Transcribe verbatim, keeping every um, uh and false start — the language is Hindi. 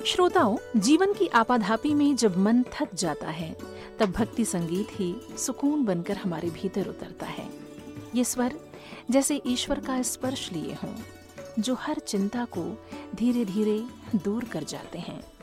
श्रोताओं, जीवन की आपाधापी में जब मन थक जाता है तब भक्ति संगीत ही सुकून बनकर हमारे भीतर उतरता है। ये स्वर जैसे ईश्वर का स्पर्श लिए हों, जो हर चिंता को धीरे धीरे दूर कर जाते हैं।